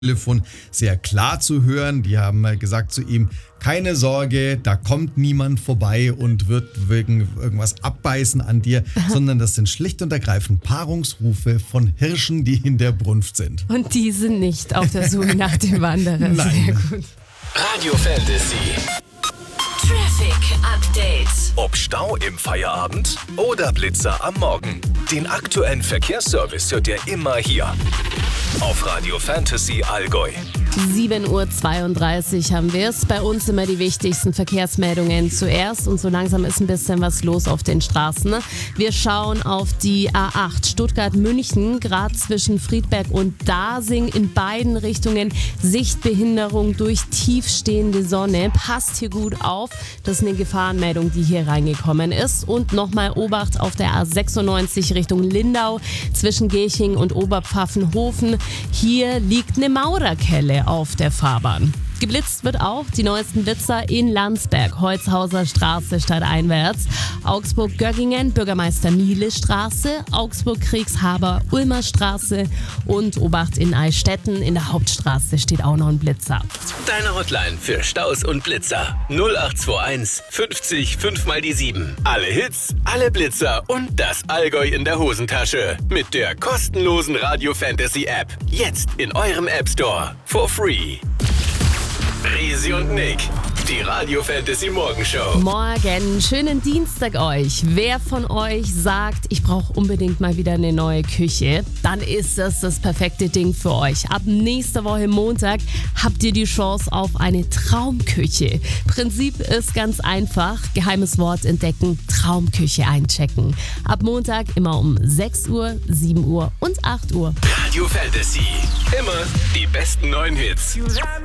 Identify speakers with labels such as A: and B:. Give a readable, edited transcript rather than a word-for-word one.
A: Telefon sehr klar zu hören. Die haben gesagt zu ihm, keine Sorge, da kommt niemand vorbei und wird wegen irgendwas abbeißen an dir, sondern das sind schlicht und ergreifend Paarungsrufe von Hirschen, die in der Brunft sind.
B: Und die sind nicht auf der Suche nach dem Wanderer.
A: Nein.
B: Sehr gut.
C: Radio Fantasy.
D: Traffic Update.
C: Ob Stau im Feierabend oder Blitzer am Morgen. Den aktuellen Verkehrsservice hört ihr immer hier. Auf Radio Fantasy Allgäu.
B: 7:32 Uhr haben wir es. Bei uns immer die wichtigsten Verkehrsmeldungen zuerst und so langsam ist ein bisschen was los auf den Straßen. Wir schauen auf die A8 Stuttgart-München, gerade zwischen Friedberg und Dasing, in beiden Richtungen Sichtbehinderung durch tiefstehende Sonne. Passt hier gut auf, das ist eine Gefahrenmeldung, die hier reingekommen ist. Und nochmal Obacht auf der A96 Richtung Lindau zwischen Gilching und Oberpfaffenhofen. Hier liegt eine Maurerkelle auf der Fahrbahn. Geblitzt wird auch die neuesten Blitzer in Landsberg, Holzhauser Straße stadteinwärts, Augsburg-Göggingen, Bürgermeister Miele Straße, Augsburg-Kriegshaber, Ulmer Straße und Obacht in Eichstätten. In der Hauptstraße steht auch noch ein Blitzer.
C: Deine Hotline für Staus und Blitzer. 0821 50 5 mal die 7. Alle Hits, alle Blitzer und das Allgäu in der Hosentasche. Mit der kostenlosen Radio Fantasy App. Jetzt in eurem App Store. For free. Risi und Nick, die Radio Fantasy Morgenshow.
B: Morgen, schönen Dienstag euch. Wer von euch sagt, ich brauche unbedingt mal wieder eine neue Küche, dann ist das perfekte Ding für euch. Ab nächster Woche Montag habt ihr die Chance auf eine Traumküche. Prinzip ist ganz einfach. Geheimes Wort entdecken, Traumküche einchecken. Ab Montag immer um 6 Uhr, 7 Uhr und 8 Uhr.
C: Radio Fantasy. Immer die besten neuen Hits.